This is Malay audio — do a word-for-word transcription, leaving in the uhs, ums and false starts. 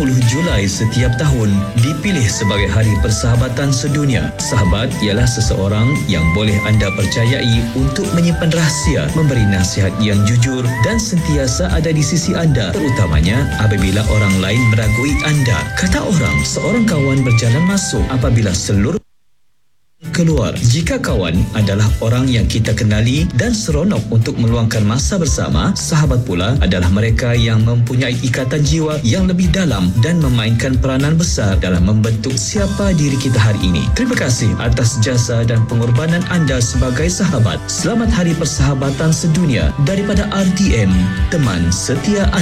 puluh Julai setiap tahun dipilih sebagai Hari Persahabatan Sedunia. Sahabat ialah seseorang yang boleh anda percayai untuk menyimpan rahsia, memberi nasihat yang jujur dan sentiasa ada di sisi anda, terutamanya apabila orang lain meragui anda. Kata orang, seorang kawan berjalan masuk apabila seluruh keluar. Jika kawan adalah orang yang kita kenali dan seronok untuk meluangkan masa bersama, sahabat pula adalah mereka yang mempunyai ikatan jiwa yang lebih dalam dan memainkan peranan besar dalam membentuk siapa diri kita hari ini. Terima kasih atas jasa dan pengorbanan anda sebagai sahabat. Selamat Hari Persahabatan Sedunia daripada R T M, teman setia anda.